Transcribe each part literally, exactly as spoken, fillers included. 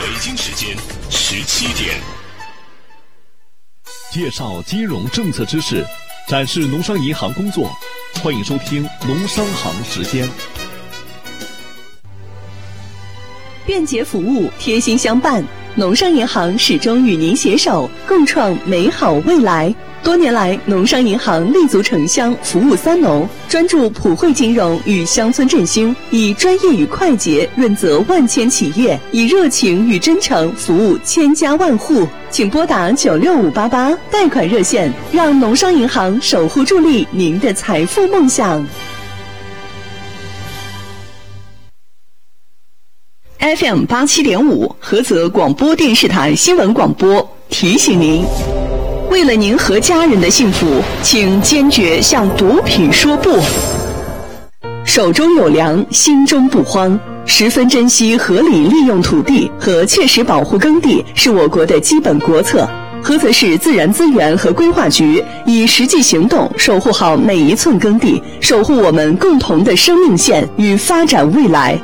北京时间十七点， 介绍金融政策知识，展示农商银行工作，欢迎收听农商行时间。 便捷服务，贴心相伴，农商银行始终与您携手，共创美好未来。多年来，农商银行立足城乡，服务三农，专注普惠金融与乡村振兴，以专业与快捷润泽万千企业，以热情与真诚服务千家万户。请拨打九六五八八贷款热线，让农商银行守护助力您的财富梦想。F M 八七点五，菏泽广播电视台新闻广播提醒您。为了您和家人的幸福，请坚决向毒品说不。手中有粮，心中不慌，十分珍惜合理利用土地和切实保护耕地是我国的基本国策。菏泽市自然资源和规划局以实际行动守护好每一寸耕地，守护我们共同的生命线与发展未来。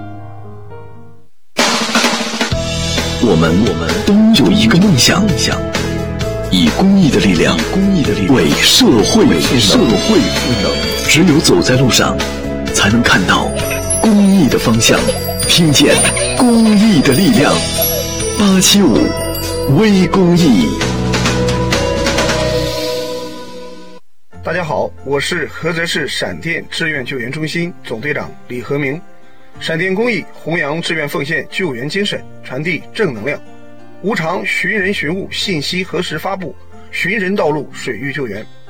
我们我们都有一个梦想，以公益的力量，公益的力量为社会赋社会赋能。只有走在路上，才能看到公益的方向，听见公益的力量。八七五微公益。 大家好，我是菏泽市闪电志愿救援中心总队长李和明。闪电公益弘扬志愿奉献救援精神，传递正能量。无偿寻人寻物信息核实发布，寻人道路水域救援。